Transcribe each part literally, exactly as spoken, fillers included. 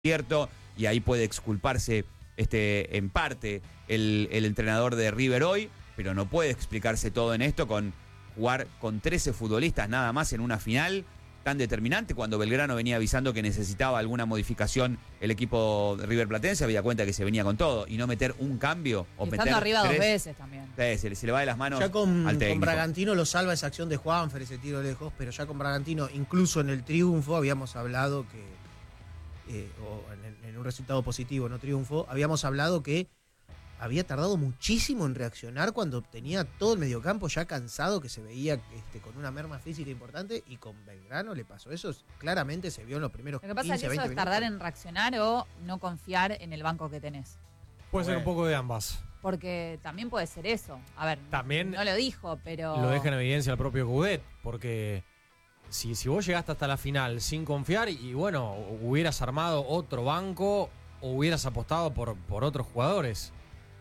cierto, y ahí puede exculparse este, en parte el, el entrenador de River hoy, pero no puede explicarse todo en esto con jugar con trece futbolistas nada más en una final tan determinante, cuando Belgrano venía avisando que necesitaba alguna modificación el equipo de River Platense, se había cuenta que se venía con todo, y no meter un cambio o y meter estando arriba tres, dos veces también. Eh, se, le, se le va de las manos ya con, al técnico. Con Bragantino lo salva esa acción de Juanfer, ese tiro lejos, pero ya con Bragantino, incluso en el triunfo, habíamos hablado que, eh, o en, en un resultado positivo, no triunfo, habíamos hablado que había tardado muchísimo en reaccionar cuando tenía todo el mediocampo ya cansado, que se veía este, con una merma física importante, y con Belgrano le pasó eso. Claramente se vio en los primeros Lo que pasa quince, es que eso veinte es tardar minutos. en reaccionar o no confiar en el banco que tenés. Puede ser un poco de ambas. Porque también puede ser eso. A ver, También no lo dijo, pero... Lo deja en evidencia el propio Coudet, porque si, si vos llegaste hasta la final sin confiar y bueno, hubieras armado otro banco o hubieras apostado por, por otros jugadores.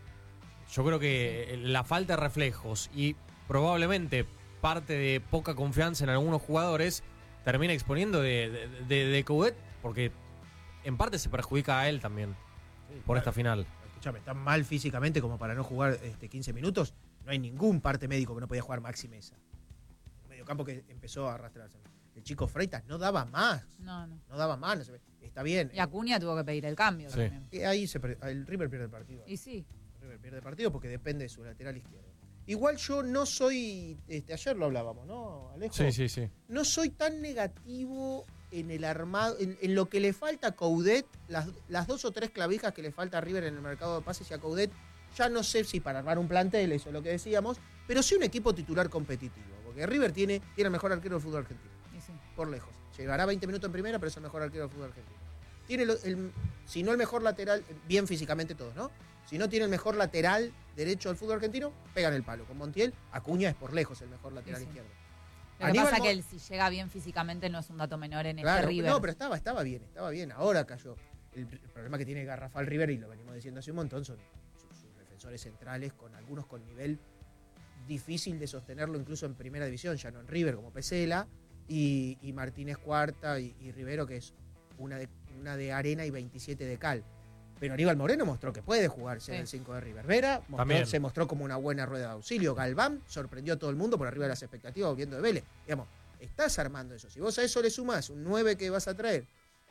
Yo creo que la falta de reflejos y probablemente parte de poca confianza en algunos jugadores termina exponiendo de, de, de, de Coudet, porque en parte se perjudica a él también Sí, por claro. esta final. Escúchame, tan mal físicamente como para no jugar este, quince minutos. No hay ningún parte médico que no podía jugar Maxi Mesa. El mediocampo que empezó a arrastrarse. El chico Freitas no daba más. No, no. No daba más. No se ve. Está bien. Y Acuña tuvo que pedir el cambio Sí. también. Eh, Ahí se, el River pierde el partido. Y sí. River pierde el partido porque depende de su lateral izquierdo. Igual yo no soy, este, ayer lo hablábamos, ¿no, Alejo? Sí, sí, sí. No soy tan negativo en el armado, en, en lo que le falta a Coudet, las, las dos o tres clavijas que le falta a River en el mercado de pases y a Coudet, ya no sé si para armar un plantel, eso es lo que decíamos, pero sí un equipo titular competitivo, porque River tiene, tiene el mejor arquero del fútbol argentino, Y sí. por lejos. Llevará veinte minutos en primera, pero es el mejor arquero del fútbol argentino. Tiene, el, el, si no el mejor lateral, bien físicamente todos, ¿no? Si no tiene el mejor lateral derecho del fútbol argentino, pegan el palo. Con Montiel, Acuña es por lejos el mejor lateral Sí, sí. izquierdo. Lo que Aníbal pasa Mo- que él, si llega bien físicamente no es un dato menor en Claro, este River. no, pero estaba, estaba bien, estaba bien. Ahora cayó. El, el problema que tiene Garrafal River, y lo venimos diciendo hace un montón, son sus, sus defensores centrales, con algunos con nivel difícil de sostenerlo incluso en primera división, ya no en River, como Pesela, y, y Martínez Cuarta y, y Rivero, que es una de, una de arena y veintisiete de cal. Pero Aníbal Moreno mostró que puede jugarse Sí. en el cinco de River. Vera mostró- También. se mostró como una buena rueda de auxilio. Galván sorprendió a todo el mundo por arriba de las expectativas volviendo de Vélez. Digamos, estás armando eso. Si vos a eso le sumás un nueve que vas a traer,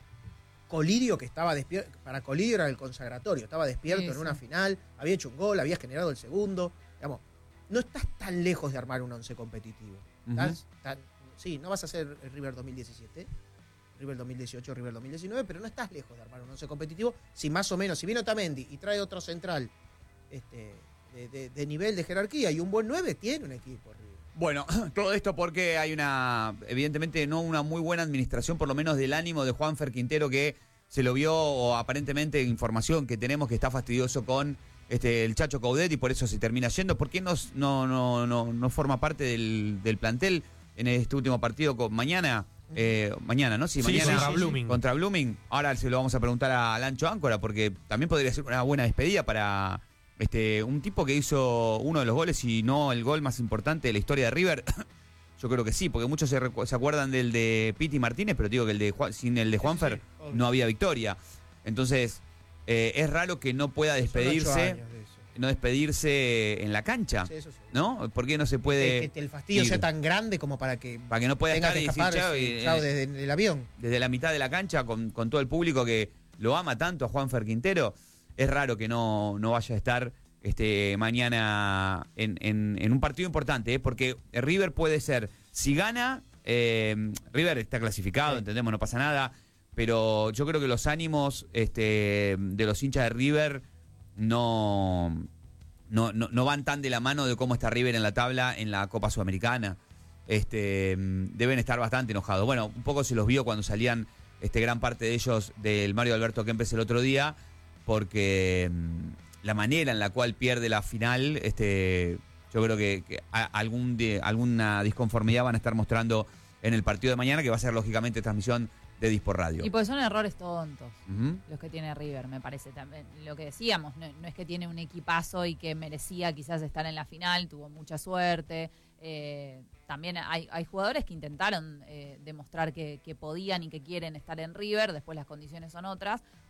Colidio, que estaba despierto, para Colidio era el consagratorio, estaba despierto Sí, en sí. una final, había hecho un gol, había generado el segundo. Digamos, no estás tan lejos de armar un once competitivo. Estás tan- sí, no vas a hacer el River dos mil diecisiete, River dos mil dieciocho, River dos mil diecinueve, pero no estás lejos de armar un once competitivo. Si más o menos, si viene Otamendi y trae otro central este, de, de- de nivel de jerarquía y un buen nueve, tiene un equipo River. Bueno, todo esto porque hay una, evidentemente, no una muy buena administración, por lo menos del ánimo de Juanfer Quintero, que se lo vio, o aparentemente información que tenemos, que está fastidioso con este, el Chacho Coudet y por eso se termina yendo. ¿Por qué no, no, no, no, no forma parte del, del plantel en este último partido con mañana? Eh, mañana, ¿no? Sí, Sí, mañana contra Blooming. Contra Blooming. Ahora se lo vamos a preguntar a Lancho Áncora, porque también podría ser una buena despedida para este un tipo que hizo uno de los goles y no el gol más importante de la historia de River. Yo creo que sí, porque muchos se, recu- se acuerdan del de Piti Martínez, pero digo que el de Juan- sin el de Juanfer Sí, obvio. no había victoria. Entonces, eh, es raro que no pueda Son ocho despedirse, años de eso. no despedirse en la cancha, Sí, eso sí. ¿no? ¿Por qué no se puede, Que, que el fastidio ir? sea tan grande como para que para que no pueda tenga estar que y decir escapar chao, sí, y- chao desde el avión? desde la mitad de la cancha con, con todo el público que lo ama tanto a Juanfer Quintero? Es raro que no, no vaya a estar este mañana en, en- en un partido importante, ¿eh? Porque River puede ser, si gana, eh, River está clasificado, Sí. entendemos, no pasa nada, pero yo creo que los ánimos este, de los hinchas de River no, no, no, no van tan de la mano de cómo está River en la tabla en la Copa Sudamericana. Este, deben estar bastante enojados. Bueno, un poco se los vio cuando salían este, gran parte de ellos del Mario Alberto Kempes el otro día, porque mm, la manera en la cual pierde la final, este, yo creo que, que a- algún de- alguna disconformidad van a estar mostrando en el partido de mañana, que va a ser lógicamente transmisión de Dispor Radio. Y pues son errores tontos Ujú. los que tiene River, me parece también. Lo que decíamos, no, no es que tiene un equipazo y que merecía quizás estar en la final, tuvo mucha suerte. Eh, también hay, hay jugadores que intentaron eh, demostrar que, que podían y que quieren estar en River, después las condiciones son otras,